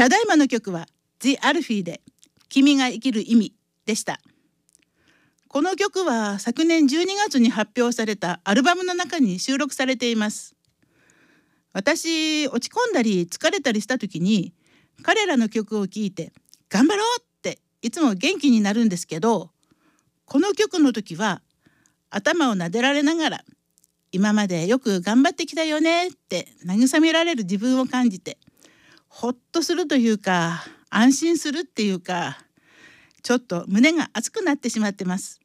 ただいまの曲は The アルフィーで君が生きる意味でした。この曲は昨年12月に発表されたアルバムの中に収録されています。私、落ち込んだり疲れたりした時に彼らの曲を聴いて頑張ろうっていつも元気になるんですけど、この曲の時は頭を撫でられながら今までよく頑張ってきたよねって慰められる自分を感じて、ほっとするというか安心するっていうか、ちょっと胸が熱くなってしまってます。